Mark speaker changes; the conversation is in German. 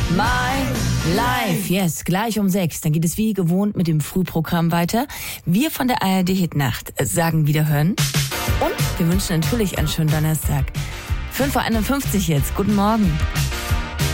Speaker 1: My Life. Yes, gleich um 6. Dann geht es wie gewohnt mit dem Frühprogramm weiter. Wir von der ARD Hitnacht sagen Wiederhören. Und wir wünschen natürlich einen schönen Donnerstag. 5:51 Uhr jetzt. Guten Morgen.